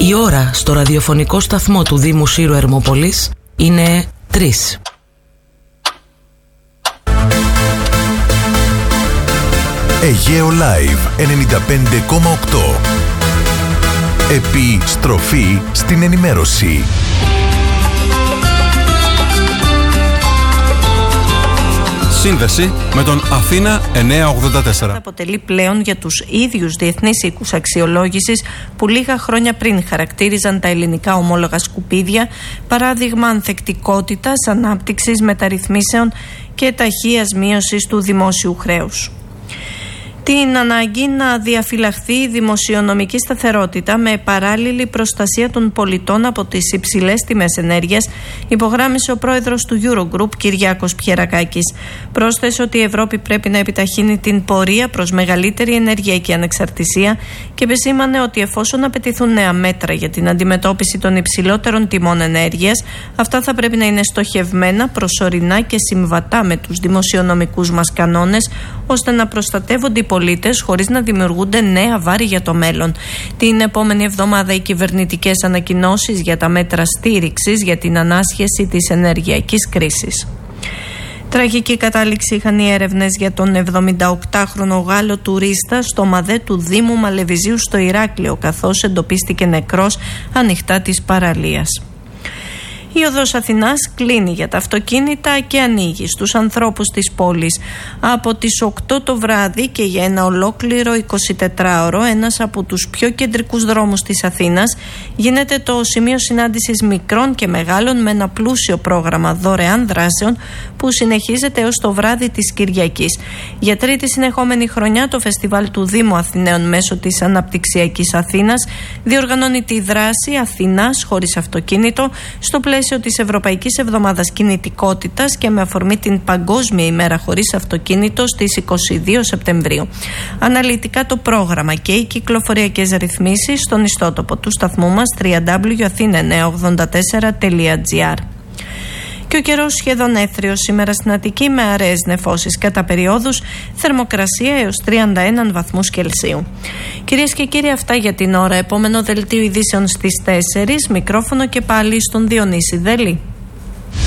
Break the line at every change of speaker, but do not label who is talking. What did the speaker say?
Η ώρα στο ραδιοφωνικό σταθμό του Δήμου Σύρου Ερμόπολης είναι 3.
Αιγαίο Live 95,8. Επιστροφή στην ενημέρωση.
Σύνδεση με τον Αθήνα 984.
Αποτελεί πλέον για τους ίδιους διεθνείς οίκους αξιολόγησης που λίγα χρόνια πριν χαρακτήριζαν τα ελληνικά ομόλογα σκουπίδια παράδειγμα ανθεκτικότητας, ανάπτυξης, μεταρρυθμίσεων και ταχείας μείωσης του δημόσιου χρέους. Την ανάγκη να διαφυλαχθεί η δημοσιονομική σταθερότητα με παράλληλη προστασία των πολιτών από τις υψηλές τιμές ενέργειας, υπογράμμισε ο πρόεδρος του Eurogroup, Κυριάκος Πιερακάκης. Πρόσθεσε ότι η Ευρώπη πρέπει να επιταχύνει την πορεία προς μεγαλύτερη ενεργειακή ανεξαρτησία και επεσήμανε ότι εφόσον απαιτηθούν νέα μέτρα για την αντιμετώπιση των υψηλότερων τιμών ενέργειας, αυτά θα πρέπει να είναι στοχευμένα, προσωρινά και συμβατά με τους δημοσιονομικούς μας κανόνες, ώστε να προστατεύονται οι πολίτες χωρίς να δημιουργούνται νέα βάρη για το μέλλον. Την επόμενη εβδομάδα οι κυβερνητικές ανακοινώσεις για τα μέτρα στήριξης για την ανάσχεση της ενεργειακής κρίσης. Τραγική κατάληξη είχαν οι έρευνες για τον 78χρονο Γάλλο τουρίστα στο ΜΑΔΕ του Δήμου Μαλεβιζίου στο Ηράκλειο, καθώς εντοπίστηκε νεκρός ανοιχτά της παραλίας. Η οδός Αθηνάς κλείνει για τα αυτοκίνητα και ανοίγει στους ανθρώπους της πόλης. Από τις 8 το βράδυ και για ένα ολόκληρο 24ωρο, ένας από τους πιο κεντρικούς δρόμους της Αθήνας γίνεται το σημείο συνάντησης μικρών και μεγάλων με ένα πλούσιο πρόγραμμα δωρεάν δράσεων που συνεχίζεται έως το βράδυ της Κυριακής. Για τρίτη συνεχόμενη χρονιά το φεστιβάλ του Δήμου Αθηναίων μέσω της Αναπτυξιακής Αθήνας διοργανώνει τη δράση Αθηνάς χωρίς αυτοκίνητο στο πλαίσιο της Ευρωπαϊκής Εβδομάδας Κινητικότητας και με αφορμή την Παγκόσμια ημέρα χωρίς αυτοκίνητο στις 22 Σεπτεμβρίου. Αναλυτικά το πρόγραμμα και οι κυκλοφοριακές ρυθμίσεις στον ιστότοπο του σταθμού μας www.athena984.gr. Και ο καιρός σχεδόν έθριος σήμερα στην Αττική με αραιές νεφώσεις κατά περιόδους, θερμοκρασία έως 31 βαθμούς Κελσίου. Κυρίες και κύριοι, αυτά για την ώρα. Επόμενο δελτίο ειδήσεων στις 4, μικρόφωνο και πάλι στον Διονύση Δέλη.